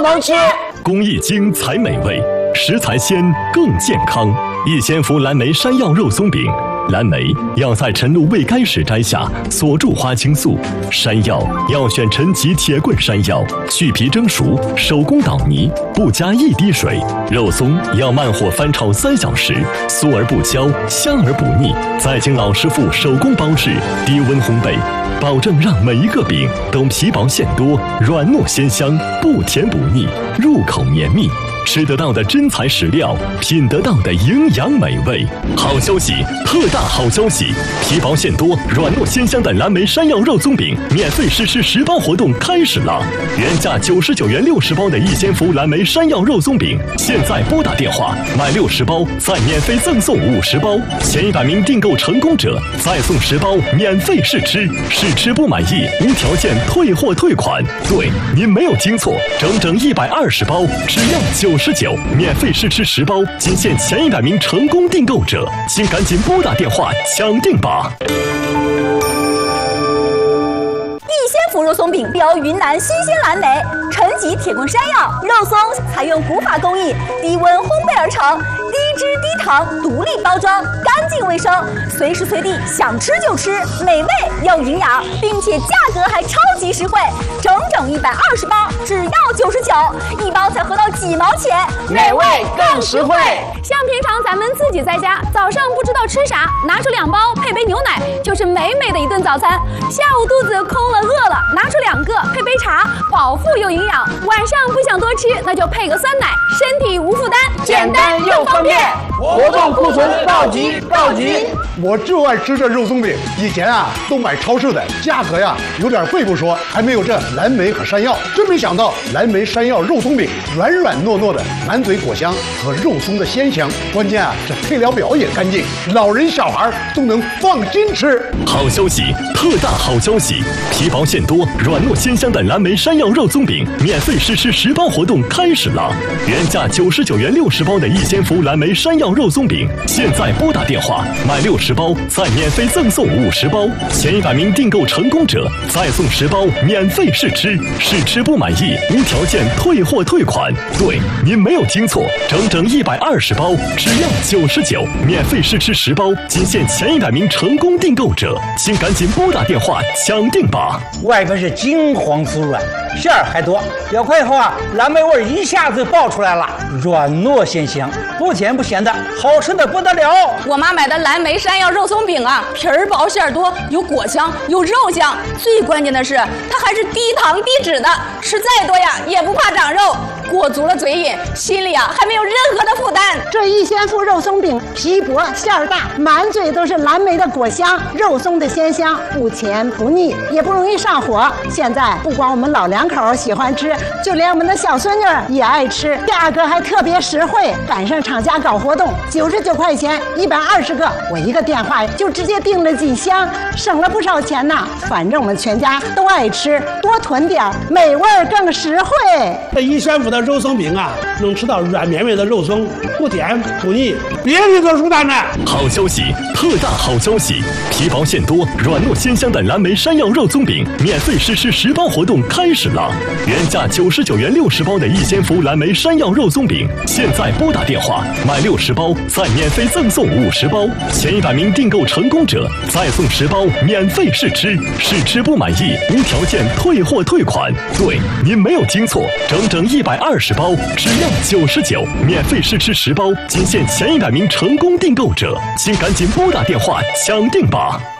能吃。 工艺精才美味，食材鲜更健康。逸仙福蓝莓山药肉松饼，蓝莓要在晨露未干时摘下，锁住花青素；山药要选陈皮铁棍山药，去皮蒸熟，手工捣泥，不加一滴水。肉松要慢火翻炒3小时，酥而不焦，香而不腻，再经老师傅手工包制，低温烘焙，保证让每一个饼都皮薄馅多，软糯鲜香，不甜不腻，入口绵密。吃得到的真材实料，品得到的营养美味。好消息，特大好消息！皮薄馅多、软糯鲜香的蓝莓山药肉松饼免费试吃10包活动开始了！原价99元60包的逸仙福蓝莓山药肉松饼，现在拨打电话买60包，再免费赠送50包，前100名订购成功者再送10包免费试吃，试吃不满意无条件退货退款。对，您没有听错，整整120包，只要99，免费试吃10包，仅限前100名成功订购者，请赶紧拨打电话抢订吧！ 逸仙福肉松饼标云南新鲜蓝莓，陈皮铁棍山药肉松采用古法工艺，低温烘焙而成，低脂低糖，独立包装，干净卫生，随时随地想吃就吃，美味又营养，并且价格还超级实惠，整整120包，只要99，1包才合到几毛钱， 美味更实惠。 像平常咱们自己在家，早上不知道吃啥，拿出2包配杯牛奶，就是美美的一顿早餐。下午肚子空了饿了，拿出2个配杯茶，饱腹又营养。晚上不想多吃，那就配个酸奶，身体无负担， 简单又方便。活动库存告急告急！ 我就爱吃这肉松饼，以前都买超市的，价格有点贵不说，还没有这蓝莓和山药。真没想到蓝莓山药肉松饼软软糯糯的，满嘴果香和肉松的鲜香，关键这配料表也干净，老人小孩都能放心吃。 好消息，特大好消息！皮薄馅多、软糯鲜香的蓝莓山药肉松饼免费试吃10包活动开始了！原价99元60包的逸仙福蓝莓山药肉松饼，现在拨打电话买60包，再免费赠送50包，前100名订购成功者再送10包免费试吃，试吃不满意无条件退货退款。对，您没有听错，整整120包，只要99，免费试吃10包，仅限前100名成功订购者，请赶紧拨打电话抢订吧！ 外边是金黄酥软，馅儿还多，咬开以后蓝莓味一下子爆出来了，软糯鲜香，不甜不咸的，好吃的不得了。 我妈买的蓝莓山药肉松饼皮儿薄馅儿多，有果香有肉香，最关键的是它还是低糖低脂的，吃再多也不怕长肉，过足了嘴瘾，心里还没有任何的负担。 这逸仙福肉松饼皮薄馅儿大，满嘴都是蓝莓的果香，肉松的鲜香，不甜不腻，也不容易上火。现在不光我们老两口喜欢吃，就连我们的小孙女也爱吃，价格还特别实惠，赶上厂家搞活动，99块钱120个，我一个电话就直接订了几箱，省了不少钱呢。反正我们全家都爱吃，多囤点，美味更实惠。 这逸仙福的肉松饼能吃到软绵绵的肉松，不甜不腻，别提多舒坦了。 好消息，特大好消息！皮薄馅多、软糯鲜香的蓝莓山药肉松饼免费试吃10包活动开始了！原价99元60包的逸仙福蓝莓山药肉松饼，现在拨打电话买60包，再免费赠送50包，前100名订购成功者再送10包免费试吃，试吃不满意无条件退货退款。对，您没有听错，整整120包，只要99，免费试吃10包，仅限前100名成功订购者，请赶紧拨打电话抢订吧！